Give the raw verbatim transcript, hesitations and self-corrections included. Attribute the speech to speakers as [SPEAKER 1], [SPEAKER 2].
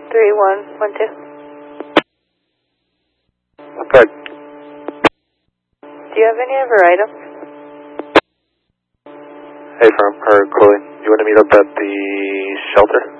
[SPEAKER 1] three one one two.
[SPEAKER 2] Good.
[SPEAKER 1] Do you have any of her items?
[SPEAKER 2] Hey, firm, or Chloe, you want to meet up at the shelter?